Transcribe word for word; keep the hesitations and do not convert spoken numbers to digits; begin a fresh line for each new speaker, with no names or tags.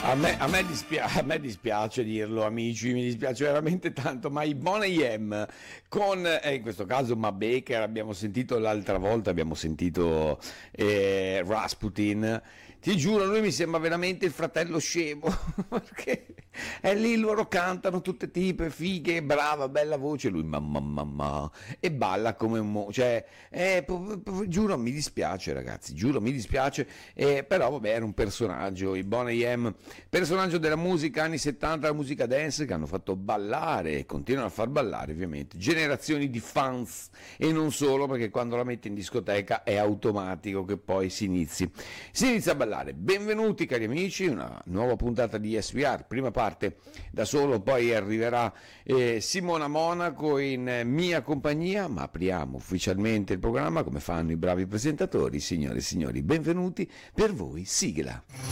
A me, a me dispia- a me dispiace dirlo, amici, mi dispiace veramente tanto, ma i Boney M con, eh, in questo caso, Ma Baker, abbiamo sentito l'altra volta, abbiamo sentito eh, Rasputin, ti giuro, lui mi sembra veramente il fratello scemo, perché è lì, loro cantano tutte tipe, fighe, brava, bella voce, lui mamma mamma, e balla come un mo, cioè, eh, po- po- giuro, mi dispiace ragazzi, giuro, mi dispiace, eh, però vabbè, era un personaggio, i Boney M, personaggio della musica anni settanta, la musica dance, che hanno fatto ballare e continuano a far ballare ovviamente generazioni di fans, e non solo, perché quando la metti in discoteca è automatico che poi si inizi si inizia a ballare. Benvenuti cari amici, una nuova puntata di S V R, prima parte da solo, poi arriverà eh, Simona Monaco in eh, mia compagnia, ma apriamo ufficialmente il programma come fanno i bravi presentatori. Signore e signori, benvenuti, per voi sigla.